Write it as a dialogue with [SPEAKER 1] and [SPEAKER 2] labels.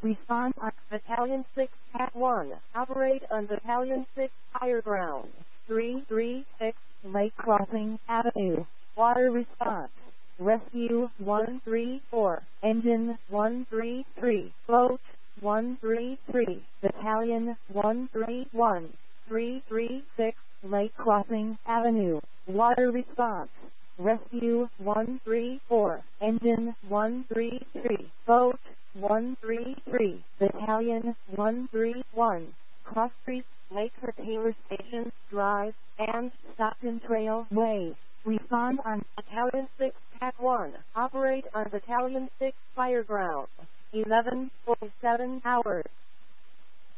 [SPEAKER 1] Respond on Battalion 6 Pack 1. Operate on Battalion 6 higher ground. 336 Lake Crossing Avenue. Water response. Rescue 134. Engine 133. Boat 133. Battalion 131. 336 Lake Crossing Avenue. Water response. Rescue 134. Engine 133. Boat 133. Battalion 131. Cross Creek, Lake Taylor Station, Drive, and Stockton Trail Way. Respond on Battalion 6 Pack 1. Operate on Battalion 6 Fire Ground. 11:47 hours.